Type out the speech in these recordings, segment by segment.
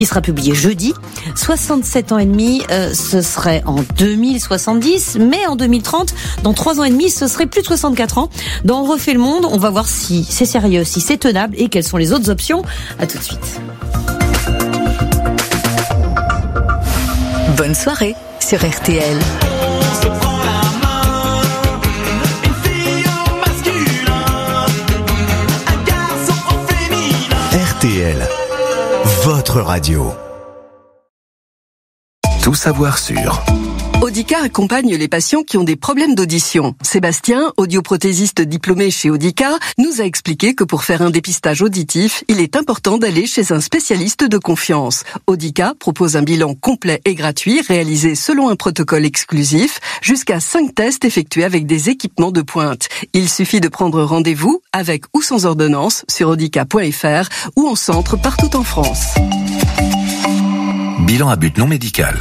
Il sera publié jeudi. 67 ans et demi, ce serait en 2070, mais en 2030, dans 3 ans et demi, ce serait plus de 64 ans. Dans On refait le monde, on va voir si c'est sérieux, si c'est tenable et quelles sont les autres options. À tout de suite. Bonne soirée sur RTL. RTL, votre radio. Tout savoir sur. Audica accompagne les patients qui ont des problèmes d'audition. Sébastien, audioprothésiste diplômé chez Audica, nous a expliqué que pour faire un dépistage auditif, il est important d'aller chez un spécialiste de confiance. Audica propose un bilan complet et gratuit réalisé selon un protocole exclusif, jusqu'à 5 tests effectués avec des équipements de pointe. Il suffit de prendre rendez-vous avec ou sans ordonnance sur audica.fr ou en centre partout en France. Bilan à but non médical.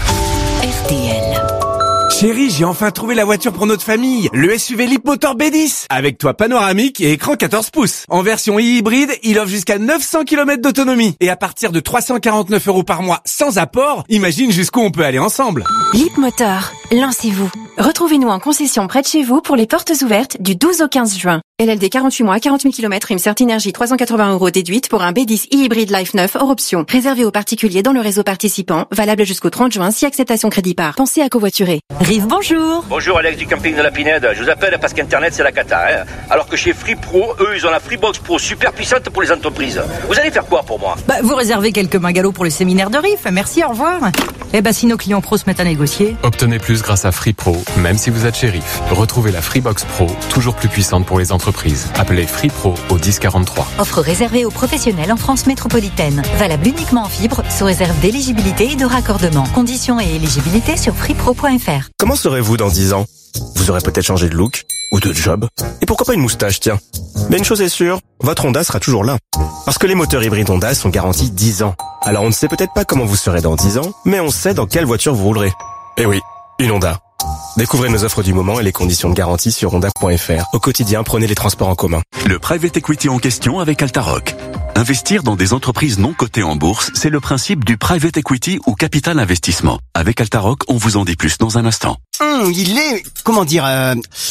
RTL. Chérie, j'ai enfin trouvé la voiture pour notre famille, le SUV Leapmotor B10, avec toit panoramique et écran 14 pouces. En version hybride, il offre jusqu'à 900 km d'autonomie. Et à partir de 349 € par mois sans apport, imagine jusqu'où on peut aller ensemble. Leapmotor, lancez-vous. Retrouvez-nous en concession près de chez vous pour les portes ouvertes du 12 au 15 juin. LLD 48 mois, 40 000 km, Imsert Énergie 380 € déduite pour un B10 e-hybride Life 9 hors option. Réservé aux particuliers dans le réseau participant, valable jusqu'au 30 juin si acceptation crédit par. Pensez à covoiturer. Rive, bonjour. Bonjour Alex du camping de la Pinède, je vous appelle parce qu'Internet c'est la cata, hein. Alors que chez Free Pro, eux ils ont la Freebox Pro super puissante pour les entreprises. Vous allez faire quoi pour moi? Vous réservez quelques bungalows pour le séminaire de RIF, merci, au revoir. Si nos clients pros se mettent à négocier. Obtenez plus grâce à Free Pro, même si vous êtes chez RIF. Retrouvez la Freebox Pro, toujours plus puissante pour les entreprises. Appelez Free Pro au 1043. Offre réservée aux professionnels en France métropolitaine. Valable uniquement en fibre, sous réserve d'éligibilité et de raccordement. Conditions et éligibilité sur freepro.fr. Comment serez-vous dans 10 ans? Vous aurez peut-être changé de look ou de job. Et pourquoi pas une moustache, tiens. Mais une chose est sûre, votre Honda sera toujours là. Parce que les moteurs hybrides Honda sont garantis 10 ans. Alors on ne sait peut-être pas comment vous serez dans 10 ans, mais on sait dans quelle voiture vous roulerez. Eh oui, une Honda. Découvrez nos offres du moment et les conditions de garantie sur honda.fr. Au quotidien, prenez les transports en commun. Le private equity en question avec Altaroc. Investir dans des entreprises non cotées en bourse, c'est le principe du private equity ou capital investissement. Avec Altaroc, on vous en dit plus dans un instant. Il est... comment dire... Bon ?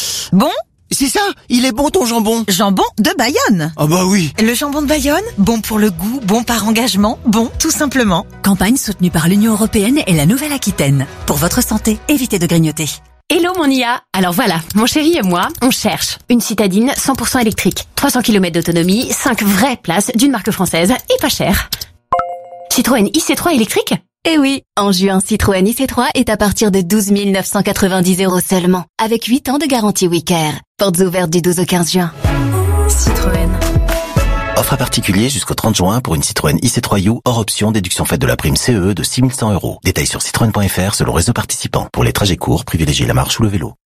C'est ça, il est bon ton jambon. Jambon de Bayonne. Ah bah oui. Le jambon de Bayonne, bon pour le goût, bon par engagement, bon tout simplement. Campagne soutenue par l'Union européenne et la Nouvelle-Aquitaine. Pour votre santé, évitez de grignoter. Hello mon IA. Alors voilà, mon chéri et moi, on cherche une citadine 100% électrique, 300 km d'autonomie, 5 vraies places d'une marque française et pas cher. Citroën IC3 électrique ? Eh oui, en juin, Citroën IC3 est à partir de 12 990 € seulement, avec 8 ans de garantie WeCare. Portes ouvertes du 12 au 15 juin. Citroën. Offre à particulier jusqu'au 30 juin pour une Citroën IC3U hors option, déduction faite de la prime CE de 6 100 €. Détails sur citroën.fr selon réseau participant. Pour les trajets courts, privilégiez la marche ou le vélo.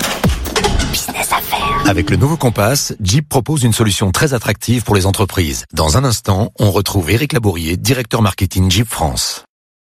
Business à faire. Avec le nouveau Compass, Jeep propose une solution très attractive pour les entreprises. Dans un instant, on retrouve Éric Labourier, directeur marketing Jeep France.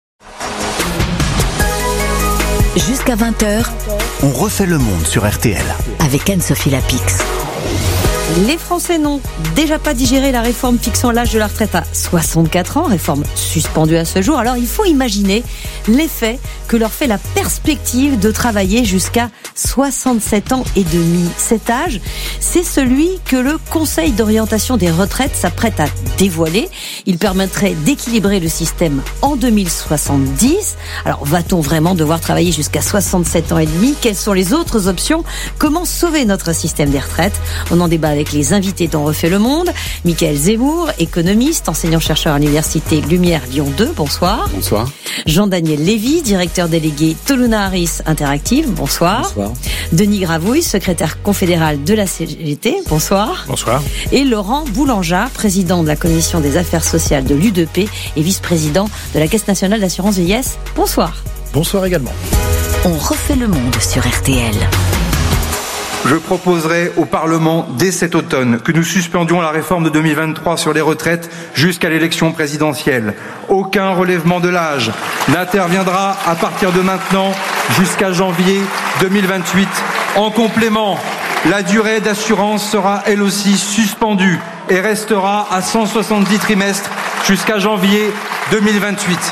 Jusqu'à 20h, On refait le monde sur RTL. avec Anne-Sophie Lapix. Les Français n'ont déjà pas digéré la réforme fixant l'âge de la retraite à 64 ans, réforme suspendue à ce jour. Alors il faut imaginer l'effet que leur fait la perspective de travailler jusqu'à 67 ans et demi. Cet âge, c'est celui que le Conseil d'orientation des retraites s'apprête à dévoiler. Il permettrait d'équilibrer le système en 2070. Alors va-t-on vraiment devoir travailler jusqu'à 67 ans et demi? Quelles sont les autres options? Comment sauver notre système des retraites? On en débat avec les invités d'On refait le monde. Michael Zemmour, économiste, enseignant-chercheur à l'université Lumière Lyon 2. Bonsoir. Bonsoir. Jean-Daniel Lévy, directeur délégué Toluna Harris Interactive. Bonsoir. Bonsoir. Denis Gravouille, secrétaire confédéral de la CGT. Bonsoir. Bonsoir. Et Laurent Boulangea, président de la commission des affaires sociales de l'UDP et vice-président de la Caisse nationale d'assurance vieillesse. Bonsoir. Bonsoir également. On refait le monde sur RTL. Je proposerai au Parlement dès cet automne que nous suspendions la réforme de 2023 sur les retraites jusqu'à l'élection présidentielle. Aucun relèvement de l'âge n'interviendra à partir de maintenant jusqu'à janvier 2028. En complément, la durée d'assurance sera elle aussi suspendue et restera à 170 trimestres jusqu'à janvier 2028.